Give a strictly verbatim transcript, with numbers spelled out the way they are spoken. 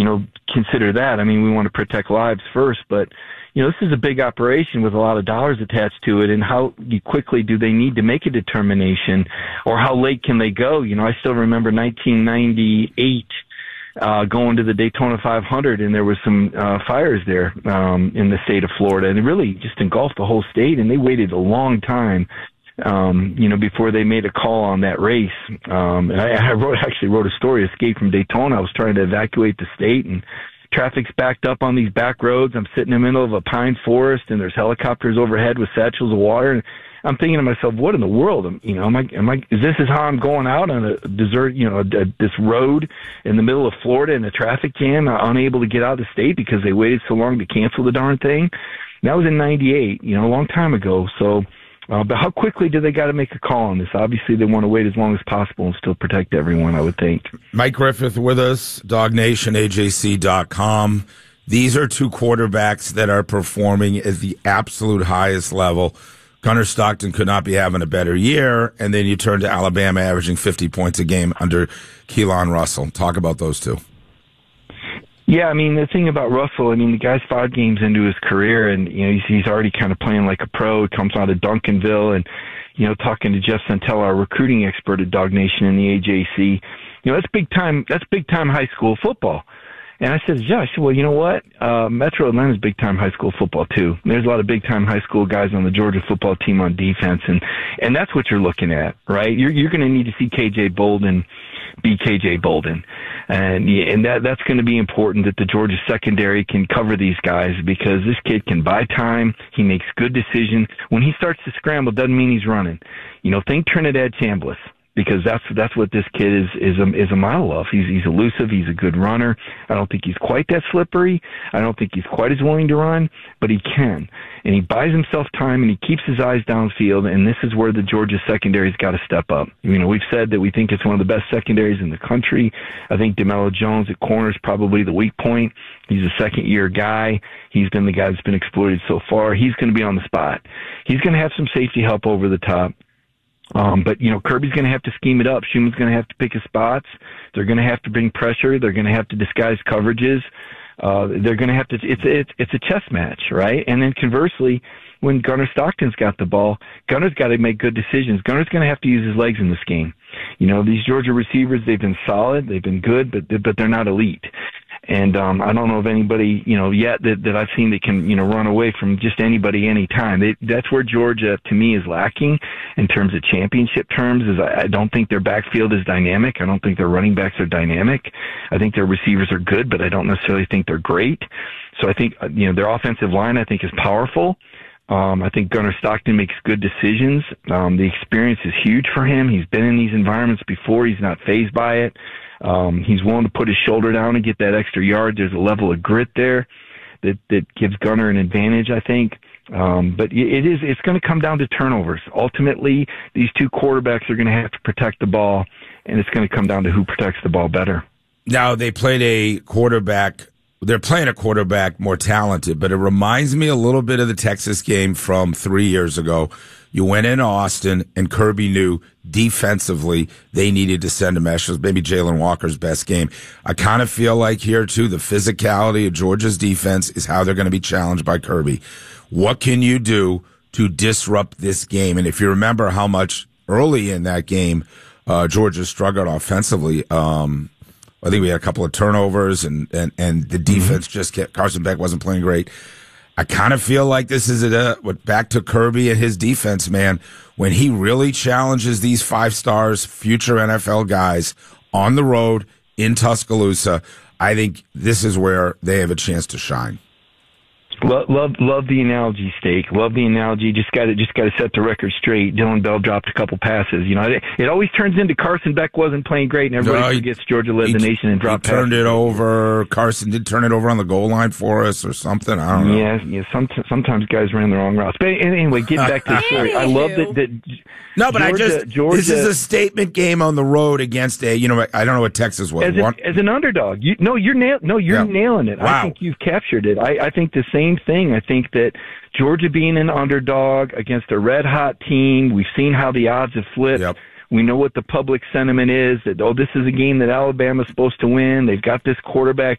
you know, consider that. I mean, we want to protect lives first, but, you know, this is a big operation with a lot of dollars attached to it, and how quickly do they need to make a determination, or how late can they go? You know, I still remember nineteen ninety-eight, uh, going to the Daytona five hundred, and there was some uh, fires there um, in the state of Florida, and it really just engulfed the whole state, and they waited a long time, um, you know, before they made a call on that race. Um, and I, I wrote, actually wrote a story, Escape from Daytona. I was trying to evacuate the state, and traffic's backed up on these back roads. I'm sitting in the middle of a pine forest, and there's helicopters overhead with satchels of water. And I'm thinking to myself, what in the world? Am, you know, am I, am I, is this is how I'm going out on a desert, you know, a, a, this road in the middle of Florida in a traffic jam, uh, unable to get out of the state because they waited so long to cancel the darn thing? And that was in ninety-eight, you know, a long time ago. So, uh, but how quickly do they got to make a call on this? Obviously, they want to wait as long as possible and still protect everyone, I would think. Mike Griffith with us, Dog Nation, A J C dot com. These are two quarterbacks that are performing at the absolute highest level. Gunnar Stockton could not be having a better year, and then you turn to Alabama averaging fifty points a game under Keelan Russell. Talk about those two. Yeah, I mean, the thing about Russell, I mean, the guy's five games into his career, and, you know, he's, he's already kind of playing like a pro. He comes out of Duncanville, and, you know, talking to Jeff Sentell, our recruiting expert at Dog Nation in the A J C, you know, that's big time, that's big time high school football. And I said to Jeff, I said, well, you know what? Uh, Metro Atlanta's big time high school football too. There's a lot of big time high school guys on the Georgia football team on defense, and, and that's what you're looking at, right? You're, you're going to need to see K J Bolden be K J Bolden. And, and that, that's going to be important, that the Georgia secondary can cover these guys, because this kid can buy time. He makes good decisions. When he starts to scramble, doesn't mean he's running. You know, think Trinidad Chambliss, because that's that's what this kid is is a, is a model of. He's he's elusive. He's a good runner. I don't think he's quite that slippery. I don't think he's quite as willing to run, but he can. And he buys himself time, and he keeps his eyes downfield, and this is where the Georgia secondary's got to step up. You know, we've said that we think it's one of the best secondaries in the country. I think DeMello Jones at corner is probably the weak point. He's a second-year guy. He's been the guy that's been exploited so far. He's going to be on the spot. He's going to have some safety help over the top. Um, but, you know, Kirby's going to have to scheme it up. Schumann's going to have to pick his spots. They're going to have to bring pressure. They're going to have to disguise coverages. Uh, they're going to have to, it's, it's, it's a chess match, right? And then conversely, when Gunnar Stockton's got the ball, Gunnar's got to make good decisions. Gunnar's going to have to use his legs in this game. You know, these Georgia receivers, they've been solid. They've been good, but, but they're not elite. And um, I don't know of anybody, you know, yet that, that I've seen that can, you know, run away from just anybody anytime. They, that's where Georgia, to me, is lacking in terms of championship terms. Is I, I don't think their backfield is dynamic. I don't think their running backs are dynamic. I think their receivers are good, but I don't necessarily think they're great. So I think, you know, their offensive line, I think, is powerful. Um, I think Gunnar Stockton makes good decisions. Um, the experience is huge for him. He's been in these environments before. He's not fazed by it. Um, he's willing to put his shoulder down and get that extra yard. There's a level of grit there that, that gives Gunnar an advantage, I think. Um, but it is, it's going to come down to turnovers. Ultimately, these two quarterbacks are going to have to protect the ball, and it's going to come down to who protects the ball better. Now, they played a quarterback. They're playing a quarterback more talented, but it reminds me a little bit of the Texas game from three years ago. You went in Austin, and Kirby knew defensively they needed to send a message. It was maybe Jalen Walker's best game. I kind of feel like here, too, the physicality of Georgia's defense is how they're going to be challenged by Kirby. What can you do to disrupt this game? And if you remember how much early in that game uh, Georgia struggled offensively, um, I think we had a couple of turnovers, and, and, and the defense mm-hmm. just kept – Carson Beck wasn't playing great. I kind of feel like this is a, back to Kirby and his defense, man. When he really challenges these five stars, future N F L guys on the road in Tuscaloosa, I think this is where they have a chance to shine. Love, love, love the analogy, Steak. Love the analogy. Just got to, just got to set the record straight. Dylan Bell dropped a couple passes. You know, it, it always turns into Carson Beck wasn't playing great, and everybody no, he, forgets Georgia led he, the nation and dropped he turned passes. it over. Carson did turn it over on the goal line for us or something. I don't know. Yeah, yeah. Some, sometimes guys ran the wrong routes. But anyway, getting back to the story, I love that. that no, but Georgia, I just Georgia, this is a statement game on the road against a. You know, I don't know what Texas was. As, a, as an underdog, you no, you're nail, no, you're yeah. nailing it. Wow. I think you've captured it. I, I think the same thing. I think that Georgia being an underdog against a red-hot team, we've seen how the odds have flipped. Yep. We know what the public sentiment is, that, oh, this is a game that Alabama's supposed to win. They've got this quarterback.